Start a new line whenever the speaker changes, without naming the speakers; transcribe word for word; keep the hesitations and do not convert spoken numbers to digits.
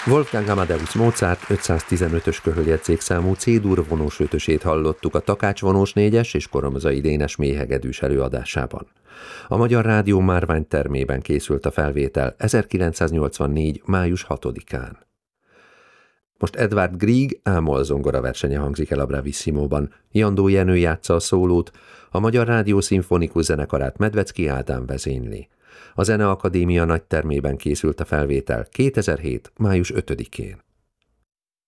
Wolfgang Amadeus Mozart ötszáztizenötös köhöljegyzékszámú C-dur vonós ötösét hallottuk a Takács vonós négyes és Koromzai Dénes mélyhegedűs előadásában. A Magyar Rádió Márvány termében készült a felvétel ezerkilencszáznyolcvannégy. május hatodikán. Most Edvard Grieg ámol zongora versenye hangzik el a Bravissimo-ban. Jandó Jenő játsza a szólót, a Magyar Rádió Szimfonikus Zenekarát Medvecki Ádám vezényli. A Zeneakadémia nagytermében készült a felvétel kétezer-hét. május ötödikén.